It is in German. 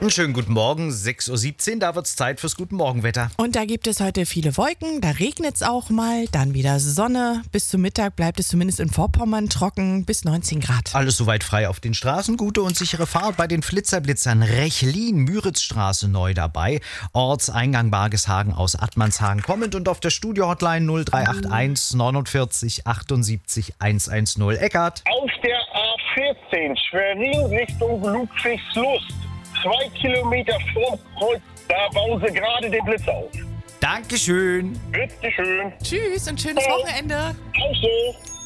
Einen schönen guten Morgen, 6:17 Uhr, da wird's Zeit fürs Guten Morgenwetter. Und da gibt es heute viele Wolken, da regnet es auch mal, dann wieder Sonne. Bis zum Mittag bleibt es zumindest in Vorpommern trocken, bis 19 Grad. Alles soweit frei auf den Straßen, gute und sichere Fahrt bei den Flitzerblitzern. Rechlin, Müritzstraße neu dabei, Ortseingang Bargeshagen aus Attmannshagen kommend und auf der Studio-Hotline 0381 49 78 110. Eckart. Auf der A14 Schwerin Richtung Ludwigslust. 2 Kilometer vorm Kreuz, da bauen sie gerade den Blitz auf. Dankeschön. Bitteschön. Tschüss und schönes Wochenende. Auch so.